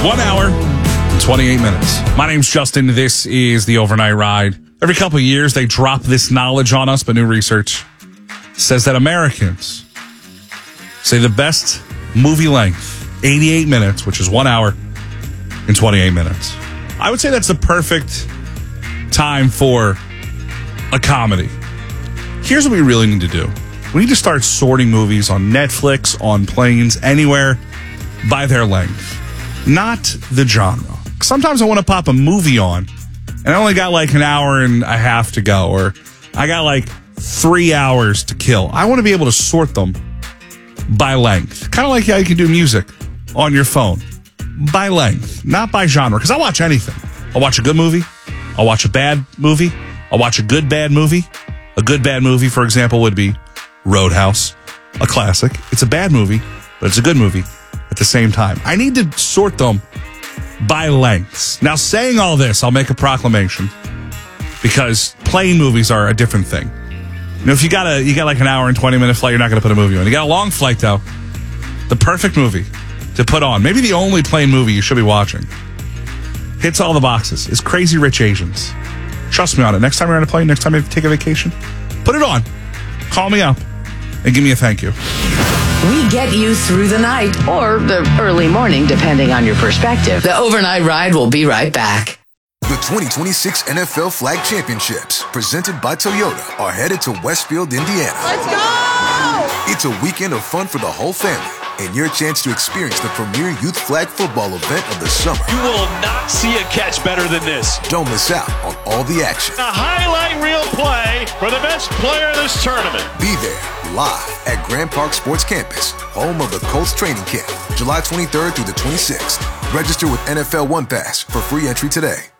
1 hour and 28 minutes. My name's Justin. This is the Overnight Ride. Every couple of years, they drop this knowledge on us, but new research says that Americans say the best movie length, 88 minutes, which is 1 hour and 28 minutes. I would say that's the perfect time for a comedy. Here's what we really need to do. We need to start sorting movies on Netflix, on planes, anywhere, by their length, not the genre. Sometimes I want to pop a movie on, and I only got like an hour and a half to go, or I got like 3 hours to kill. I want to be able to sort them by length, kind of like how you can do music on your phone, by length, not by genre, because I'll watch anything. I'll watch a good movie. I'll watch a bad movie. I'll watch a good bad movie. A good bad movie, for example, would be Roadhouse, a classic. It's a bad movie, but it's a good movie at the same time. I need to sort them by lengths. Now, saying all this, I'll make a proclamation, because plane movies are a different thing. You know, if you got like an hour and 20-minute flight, you're not going to put a movie on. You got a long flight, though. The perfect movie to put on, maybe the only plane movie you should be watching, hits all the boxes, is Crazy Rich Asians. Trust me on it. Next time you're on a plane, next time you take a vacation, put it on. Call me up and give me a thank you. We get you through the night or the early morning, depending on your perspective. The Overnight Ride will be right back. The 2026 NFL Flag Championships, presented by Toyota, are headed to Westfield, Indiana. Let's go! It's a weekend of fun for the whole family, and your chance to experience the premier youth flag football event of the summer. You will not see a catch better than this. Don't miss out on all the action. A highlight reel play for the best player in this tournament. Be there live at Grand Park Sports Campus, home of the Colts training camp, July 23rd through the 26th. Register with NFL One Pass for free entry today.